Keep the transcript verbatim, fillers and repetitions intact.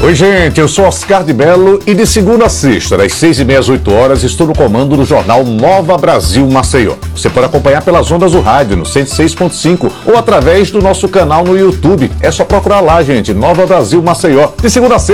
Oi, gente, eu sou Oscar de Bello e de segunda a sexta, das seis e meia às oito horas, estou no comando do jornal Nova Brasil Maceió. Você pode acompanhar pelas ondas do rádio no cento e seis ponto cinco ou através do nosso canal no YouTube. É só procurar lá, gente, Nova Brasil Maceió. De segunda a sexta.